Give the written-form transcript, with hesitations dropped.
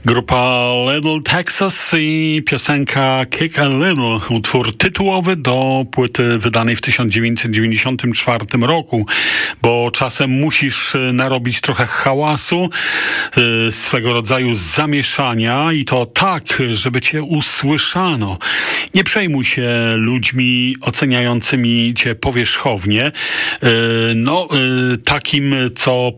Grupa Little Texas i piosenka Kick a Little, utwór tytułowy do płyty wydanej w 1994 roku, bo czasem musisz narobić trochę hałasu, swego rodzaju zamieszania i to tak, żeby cię usłyszano. Nie przejmuj się ludźmi oceniającymi cię powierzchownie, takim, co